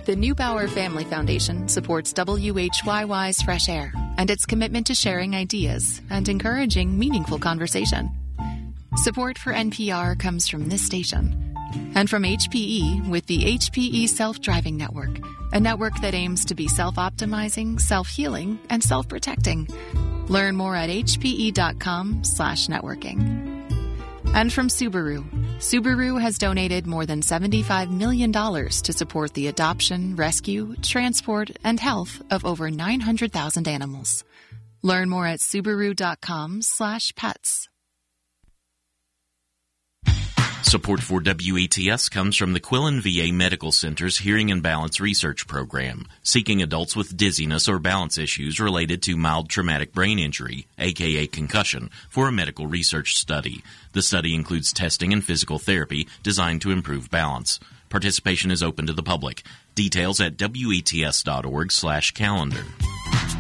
The Neubauer Family Foundation supports WHYY's Fresh Air and its commitment to sharing ideas and encouraging meaningful conversation. Support for NPR comes from this station and from HPE with the HPE Self-Driving Network, a network that aims to be self-optimizing, self-healing, and self-protecting. Learn more at hpe.com/networking. And from Subaru. Subaru has donated more than $75 million to support the adoption, rescue, transport, and health of over 900,000 animals. Learn more at subaru.com/pets. Support for WETS comes from the Quillen VA Medical Center's Hearing and Balance Research Program, seeking adults with dizziness or balance issues related to mild traumatic brain injury, aka concussion, for a medical research study. The study includes testing and physical therapy designed to improve balance. Participation is open to the public. Details at wets.org/calendar.